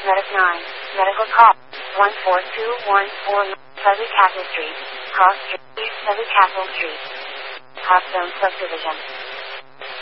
Medic 9. Medical call. 14214 Fuzzy Castle Street. Cross Street. Fuzzy Castle Street. Hawthorne Subdivision.